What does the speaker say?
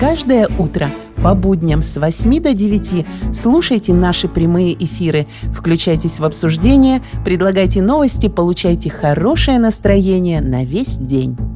Каждое утро по будням с 8 до 9 слушайте наши прямые эфиры, включайтесь в обсуждение, предлагайте новости, получайте хорошее настроение на весь день.